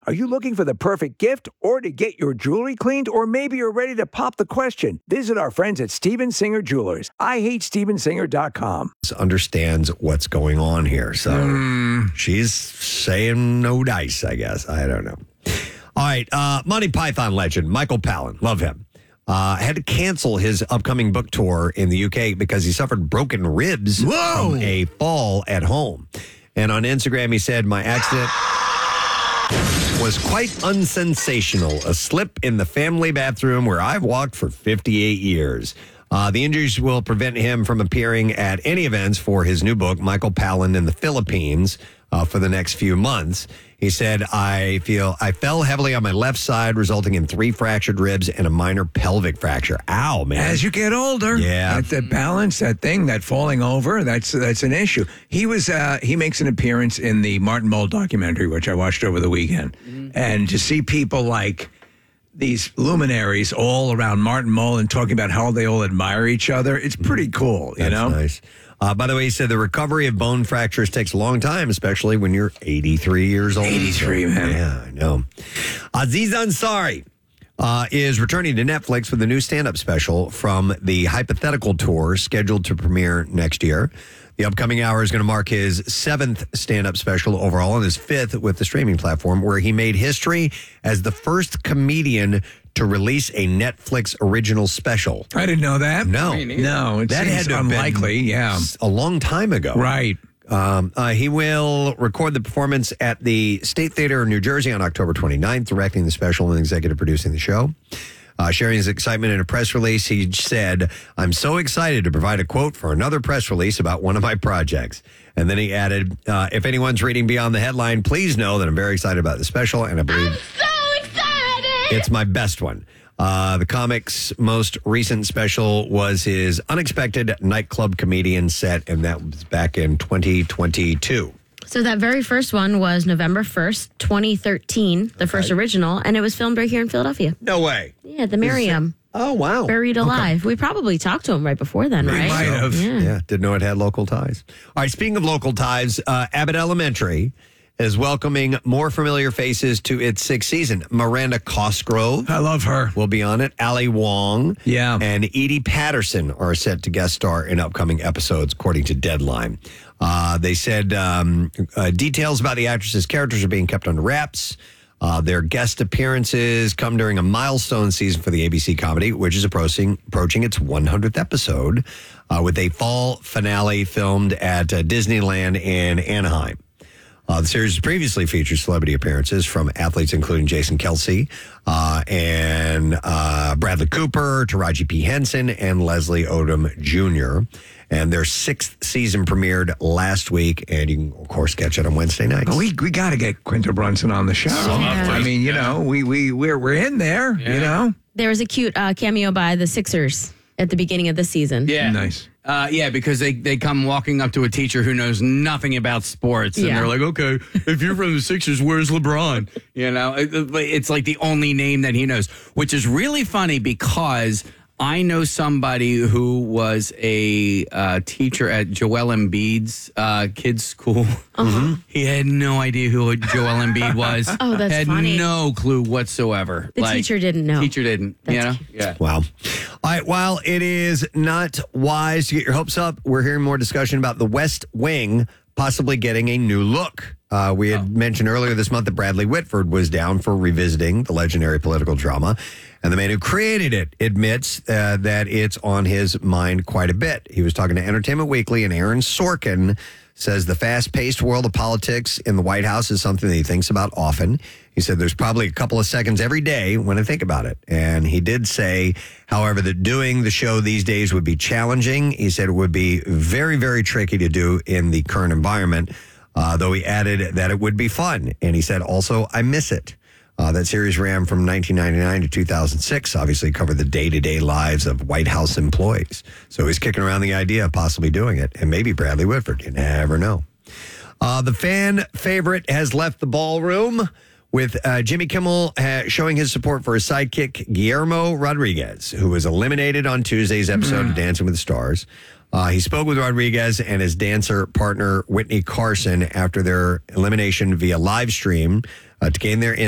Are you looking for the perfect gift or to get your jewelry cleaned? Or maybe you're ready to pop the question? Visit our friends at Steven Singer Jewelers. IHateStevenSinger.com. Understands what's going on here. So she's saying no dice, I guess. I don't know. All right. Monty Python legend, Michael Palin. Love him. Had to cancel his upcoming book tour in the UK because he suffered broken ribs from a fall at home. And on Instagram, he said, my accident was quite unsensational. A slip in the family bathroom where I've walked for 58 years. The injuries will prevent him from appearing at any events for his new book, Michael Palin in the Philippines, for the next few months. He said, I fell heavily on my left side, resulting in 3 fractured ribs and a minor pelvic fracture. Ow, man. As you get older, that balance, that thing, that falling over, that's an issue. He makes an appearance in the Martin Mull documentary, which I watched over the weekend. And to see people like these luminaries all around Martin Mull and talking about how they all admire each other, it's pretty cool, you know? Nice. By the way, he said the recovery of bone fractures takes a long time, especially when you're 83 years old. 83, man. Yeah, I know. Aziz Ansari is returning to Netflix with a new stand-up special from the Hypothetical Tour scheduled to premiere next year. The upcoming hour is going to mark his 7th stand-up special overall and his 5th with the streaming platform, where he made history as the first comedian to release a Netflix original special. I didn't know that. No. No, it seems unlikely. A long time ago. Right. He will record the performance at the State Theater in New Jersey on October 29th, directing the special and executive producing the show. Sharing his excitement in a press release, he said, I'm so excited to provide a quote for another press release about one of my projects. And then he added, if anyone's reading beyond the headline, please know that I'm very excited about the special, and I believe it's my best one. The comic's most recent special was his Unexpected Nightclub Comedian set, and that was back in 2022. So that very first one was November 1st, 2013, the first original, and it was filmed right here in Philadelphia. No way. Yeah, the Merriam. Oh, wow. Buried alive. We probably talked to him right before then, right? Might have. Yeah, didn't know it had local ties. All right, speaking of local ties, Abbott Elementary is welcoming more familiar faces to its 6th season. Miranda Cosgrove. I love her. Will be on it. Ali Wong. Yeah. And Edie Patterson are set to guest star in upcoming episodes, according to Deadline. They said details about the actress's characters are being kept under wraps. Their guest appearances come during a milestone season for the ABC comedy, which is approaching its 100th episode, with a fall finale filmed at Disneyland in Anaheim. The series previously featured celebrity appearances from athletes including Jason Kelce and Bradley Cooper, Taraji P. Henson, and Leslie Odom Jr. And their 6th season premiered last week, and you can, of course, catch it on Wednesday nights. We got to get Quinta Brunson on the show. Yeah. I mean, you know, we're in there, you know? There was a cute cameo by the Sixers at the beginning of the season. Yeah. Nice. Yeah, because they come walking up to a teacher who knows nothing about sports, and they're like, okay, if you're from the Sixers, where's LeBron? You know, it's like the only name that he knows, which is really funny because I know somebody who was a teacher at Joel Embiid's kids' school. He had no idea who Joel Embiid was. Oh, that's had funny. No clue whatsoever. The teacher didn't know. Teacher didn't. That's Yeah. Wow. All right. While it is not wise to get your hopes up, we're hearing more discussion about The West Wing possibly getting a new look. We had mentioned earlier this month that Bradley Whitford was down for revisiting the legendary political drama. And the man who created it admits that it's on his mind quite a bit. He was talking to Entertainment Weekly, and Aaron Sorkin says the fast-paced world of politics in the White House is something that he thinks about often. He said there's probably a couple of seconds every day when I think about it. And he did say, however, that doing the show these days would be challenging. He said it would be very, very tricky to do in the current environment, though he added that it would be fun. And he said, also, I miss it. That series ran from 1999 to 2006, obviously covered the day-to-day lives of White House employees. So he's kicking around the idea of possibly doing it. And maybe Bradley Whitford. You never know. The fan favorite has left the ballroom with Jimmy Kimmel showing his support for his sidekick, Guillermo Rodriguez, who was eliminated on Tuesday's episode of Dancing with the Stars. He spoke with Rodriguez and his dancer partner, Whitney Carson, after their elimination via live stream to gain their